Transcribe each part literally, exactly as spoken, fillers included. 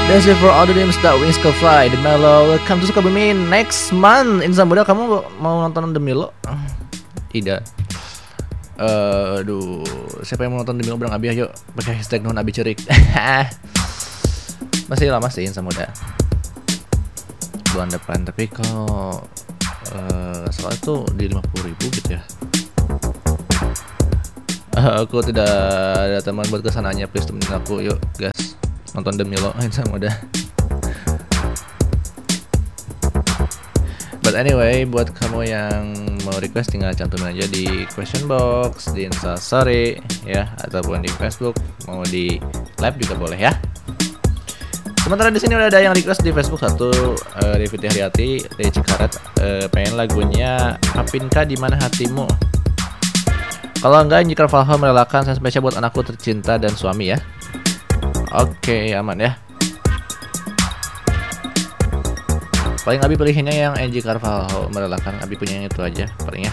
That's it for all the dreams that wings can fly. The Melo, welcome to Sukabumi next month. Insan muda, kamu mau nonton The Milo? Tidak. Uh, aduh, siapa yang mau nonton The Milo bareng Abi? Ayo, pakai hashtag non Abi cerik. Masih lama sih insan muda. Bulan depan, tapi kalau uh, soalnya tuh di lima puluh ribu gitu ya. Uh, aku tidak ada teman buat kesananya, please temenin aku, yuk guys. Nonton The Milo insan muda. But anyway, buat kamu yang mau request tinggal cantumin aja di question box, di Instastory ya, ataupun di Facebook, mau di live juga boleh ya. Sementara di sini udah ada yang request di Facebook satu, uh, Reviti Haryati dari Cikaret, uh, pengen lagunya Apinka di Mana Hatimu. Kalau enggak, jika Valhalla merelakan saya spesial buat anakku tercinta dan suami ya. Oke, aman ya. Paling Abi pilihnya yang Angie Carvalho, merelakan Abi punya yang itu aja palingnya.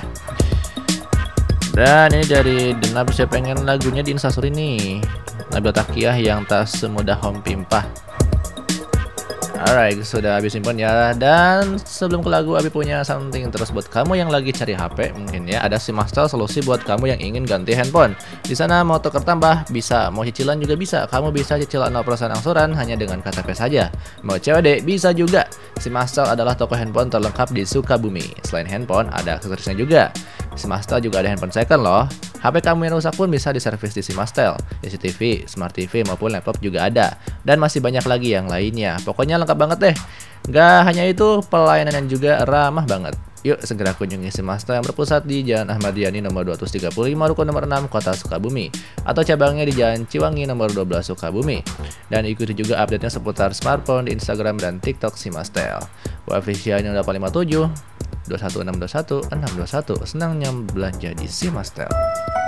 Dan ini dari Denab, saya pengen lagunya di Instastory nih, Nabil Takiyah yang tak semudah Home Pimpah. Alright, sudah Abi simpan ya. Dan sebelum ke lagu, Abi punya something terus buat kamu yang lagi cari H P mungkin ya. Ada SIMastel, solusi buat kamu yang ingin ganti handphone. Di sana mau tukar tambah bisa, mau cicilan juga bisa. Kamu bisa cicilan nol persen angsuran hanya dengan K T P saja. Mau C O D bisa juga. SIMastel adalah toko handphone terlengkap di Sukabumi. Selain handphone, ada aksesorisnya juga. SIMastel juga ada handphone second loh. H P kamu yang rusak pun bisa diservis di SIMastel. C C T V, Smart T V maupun laptop juga ada. Dan masih banyak lagi yang lainnya. Pokoknya lengkap banget deh. Gak hanya itu, pelayanan juga ramah banget. Yuk segera kunjungi SIMastel yang berpusat di Jalan Ahmad Yani nomor dua ratus tiga puluh lima Rukun nomor enam Kota Sukabumi, atau cabangnya di Jalan Ciwangi nomor dua belas Sukabumi. Dan ikuti juga update-nya seputar smartphone di Instagram dan TikTok SIMastel. Officialnya delapan lima tujuh dua satu enam dua satu enam dua satu. Senangnya belanja di SIMastel.